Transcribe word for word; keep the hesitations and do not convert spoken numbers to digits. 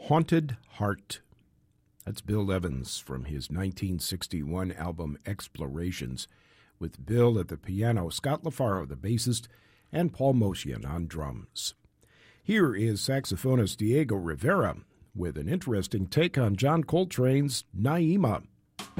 Haunted Heart. That's Bill Evans from his nineteen sixty-one album Explorations, with Bill at the piano, Scott LaFaro, the bassist, and Paul Motian on drums. Here is saxophonist Diego Rivera with an interesting take on John Coltrane's Naima.